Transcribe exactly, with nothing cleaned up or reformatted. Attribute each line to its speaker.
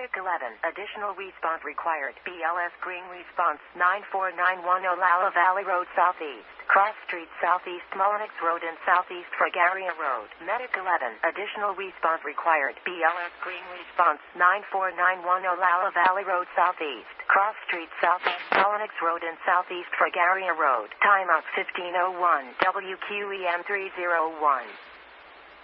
Speaker 1: Medic eleven. Additional response required. B L S Green response nine four nine one Olalla Valley Road Southeast. Cross Street Southeast Mullenix Road and Southeast Fragaria Road. Medic eleven. Additional response required. B L S Green response nine four nine one Olalla Valley Road Southeast. Cross Street Southeast Mullenix Road and Southeast Fragaria Road. Timeout fifteen oh one. W Q E M three oh one.